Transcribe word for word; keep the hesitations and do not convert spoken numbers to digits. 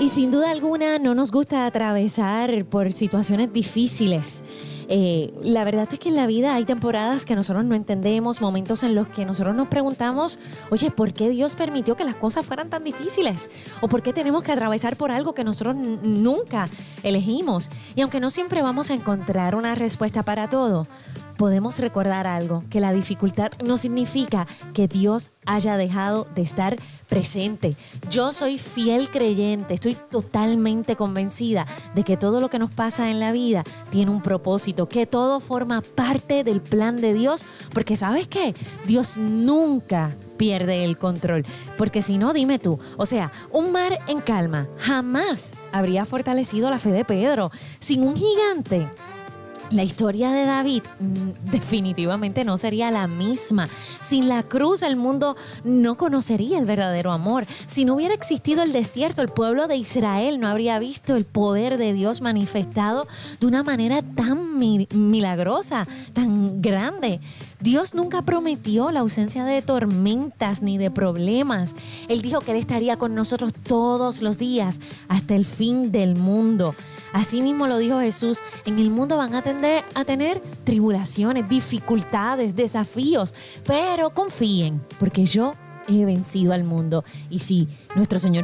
Y sin duda alguna no nos gusta atravesar por situaciones difíciles. Eh, la verdad es que en la vida hay temporadas que nosotros no entendemos, momentos en los que nosotros nos preguntamos, oye, ¿por qué Dios permitió que las cosas fueran tan difíciles? ¿O por qué tenemos que atravesar por algo que nosotros n- nunca elegimos? Y aunque no siempre vamos a encontrar una respuesta para todo, podemos recordar algo, que la dificultad no significa que Dios haya dejado de estar presente. Yo soy fiel creyente, estoy totalmente convencida de que todo lo que nos pasa en la vida tiene un propósito, que todo forma parte del plan de Dios, porque ¿sabes qué? Dios nunca pierde el control, porque si no, dime tú, o sea, un mar en calma jamás habría fortalecido la fe de Pedro. Sin un gigante, la historia de David mm, definitivamente no sería la misma. Sin la cruz el mundo no conocería el verdadero amor. Si no hubiera existido el desierto, el pueblo de Israel no habría visto el poder de Dios manifestado de una manera tan mi- milagrosa, tan grande. Dios nunca prometió la ausencia de tormentas ni de problemas. Él dijo que Él estaría con nosotros todos los días hasta el fin del mundo. Así mismo lo dijo Jesús, en el mundo van a, tender, a tener tribulaciones, dificultades, desafíos, pero confíen, porque yo he vencido al mundo. Y sí, nuestro Señor